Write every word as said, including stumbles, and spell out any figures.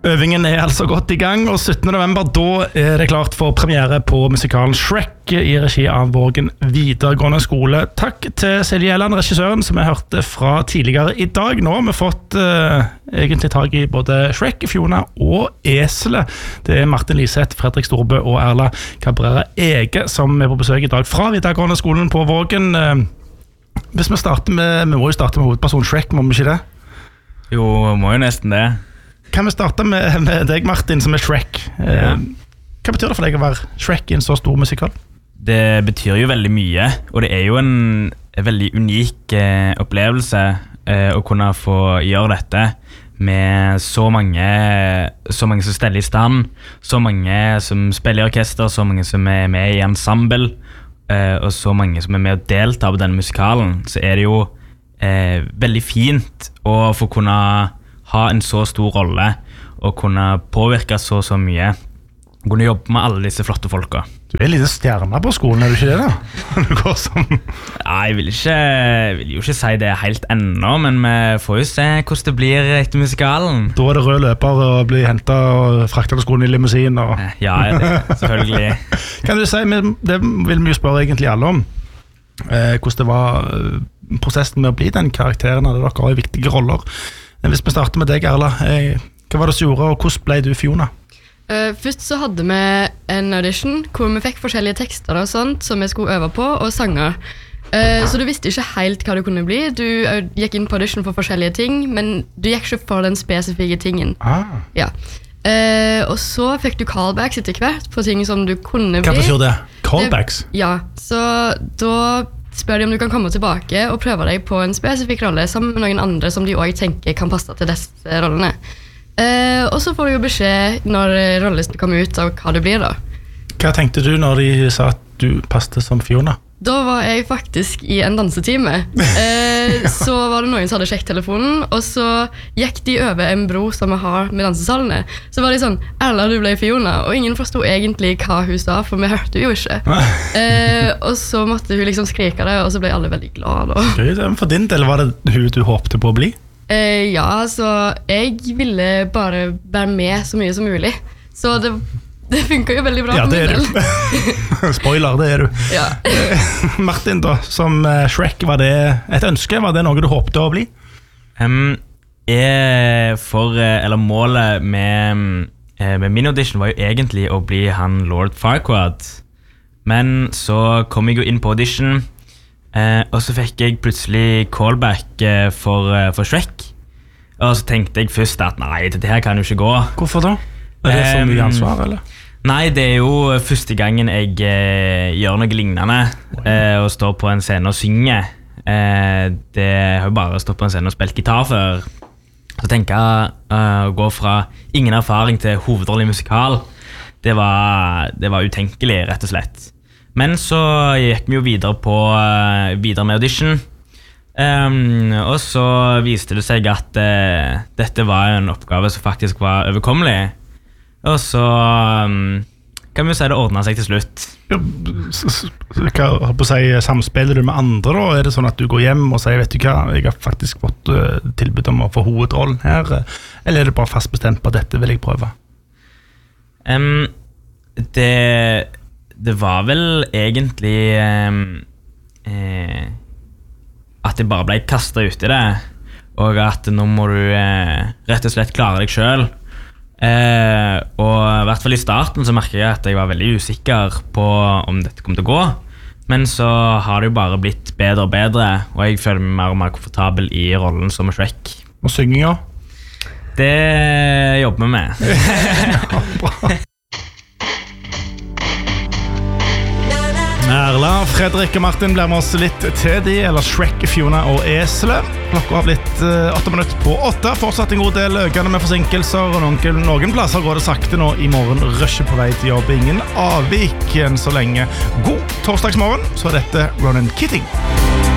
Øvingen er altså godt i gang, og syttende november da er det klart for premiere på musikalen Shrek i regi av Vågen videregående skole. Takk til Silje Elland, regissøren, som jeg hørte fra tidligere i dag. Nå har vi fått uh, egentlig tag i både Shrek, Fiona og Eselet. Det er Martin Liseth, Fredrik Storbø og Erla Cabrera Ege som er på besøk i dag fra videregående skolen på Vågen. Uh, hvis vi starter med, vi må jo starte med hovedpersonen Shrek, må vi ikke det? Jo, må jo nesten det. Kan vi starte med, med deg, Martin, som er Shrek? Ja. Hva betyr det for deg å være Shrek i en så stor musikal? Det betyr jo veldig mye, og det er jo en, en veldig unik eh, opplevelse eh, å kunne få gjøre dette med så mange, så mange som steller i stand, så mange som spiller i orkester, så mange som er med i ensemble, eh, og så mange som er med å delta på denne musikalen. Så er det jo eh, veldig fint å få kunne ha en så stor rolle og kunne påvirke så så mye, kunne jobbe med alle disse flotte folka. Du er litt stjerne på skolen, er du ikke det da? Du går som... Nei, jeg vil, ikke, jeg vil jo ikke si det helt ennå, men vi får jo se hvordan det blir etter musikalen. Da er det rød løper og blir hentet og fraktet til skolen i limousin og... Ja, det, selvfølgelig. Kan du si, det vil vi jo spørre egentlig alle om, eh, hvordan det var prosessen med å bli den karakteren, at dere har viktige roller. Hvis vi starter med deg, Erla, hva var det som gjorde, og hvordan ble du Fiona? Uh, først så hadde vi en audition hvor vi fikk forskjellige tekster og sånt som vi skulle øve på, og sanger. Uh, så du visste ikke helt hva du kunne bli. Du uh, gikk inn på audition for forskjellige ting, men du gikk ikke for den spesifikke tingen. Ah. Ja. Uh, og så fikk du callbacks etter hvert på ting som du kunne bli. Hva betyr det? Callbacks? Det, ja, så da spør de om du kan komme tilbake og prøve deg på en spesifikk rolle sammen med noen andre som de også tenker kan passe til disse rollene. Uh, og så får du jo beskjed når rollelisten kommer ut av hva det blir da. Hva tenkte du når de sa at du passte som Fiona? Da var jeg faktisk i en dansetime. Uh, så var det noen som hadde sjekket telefonen, og så gikk de over en bro som vi har med dansesalene. Så var de sånn, Erla, du ble Fiona, og ingen forstod egentlig hva hun sa, for vi hørte jo ikke. Uh, og så måtte hun liksom skrike det, og så ble alle veldig glad. For din del, var det hun du håpte på å bli? Uh, ja, så jeg ville bare være med så mye som mulig. Så det, det funker jo veldig bra. Ja, det er du. Spoiler, det er du. Ja. Martin da, som Shrek, var det et ønske? Var det noe du håpte å bli? Um, jeg for, eller målet med, med min audition var jo egentlig å bli han Lord Farquaad. Men så kom jeg jo inn på audition, Uh, og så fikk jeg plutselig callback uh, for, uh, for Shrek. Og så tenkte jeg først at nei, dette her kan jo ikke gå. Hvorfor da? Er det så mye ansvar, eller? Nei, det er jo første gangen jeg uh, gjør noe lignende uh, og står på en scene og synger. Uh, det har jo bare stått på en scene og spilt gitar før. Så tenker jeg uh, å gå fra ingen erfaring til hovedrolle i musikal. Det var, det var utenkelig, rett og slett. Men så gikk vi jo videre, på, uh, videre med audition, um, og så viste det seg at uh, dette var en oppgave som faktisk var overkommelig. Og så um, kan vi jo si det ordnet seg til slutt. Ja, hva på å si, samspiller du med andre da? Er det sånn at du går hjem og sier, vet du hva, jeg har faktisk fått uh, tilbud om å få hovedrollen her, eller er det bare fast bestemt på at dette vil jeg prøve? Um, det... Det var vel egentlig eh, eh, at jeg bare ble kastet ut i det, og at nå må du eh, rett og slett klare deg selv. Eh, og i hvert fall i starten så merket jeg at jeg var veldig usikker på om dette kom til å gå, men så har det jo bare blitt bedre og bedre, og jeg føler meg mer og mer komfortabel i rollen som Shrek. Og synginga? Det jobber vi med. Ja, bra. Erla, Fredrik og Martin blir med oss litt til de, eller Shrek, Fiona og Eselet. Klokka har blitt uh, åtte minutter på åtte. Fortsatt en god del økende med forsinkelser, og noen, noen plasser går det sakte nå i morgen. Rusher på vei til jobb, ingen avvik enn så lenge. God torsdagsmorgen, så er dette Ronan Keating.